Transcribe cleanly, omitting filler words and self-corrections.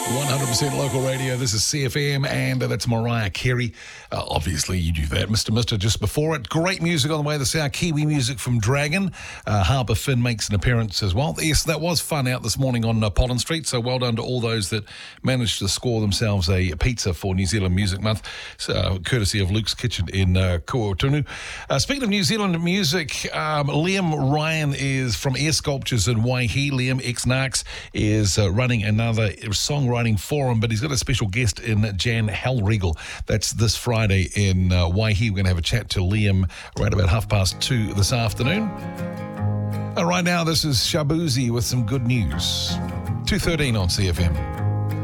100% local radio. This is CFM, and that's Mariah Carey. Obviously, you do that. Mr. just before it. Great music on the way. This is our Kiwi music from Dragon. Harbour Finn makes an appearance as well. Yes, that was fun out this morning on Pollen Street, so well done to all those that managed to score themselves a pizza for New Zealand Music Month, courtesy of Luke's Kitchen in Kuotunu. Speaking of New Zealand music, Liam Ryan is from Air Sculptures in Waihi. Liam, ex-Narcs, is running another songwriting forum, but he's got a special guest in Jan Hellriegel. That's this Friday in Waihi. We're going to have a chat to Liam right about 2:30 this afternoon. Right now, this is Shabuzi with some good news. 2:13 on CFM.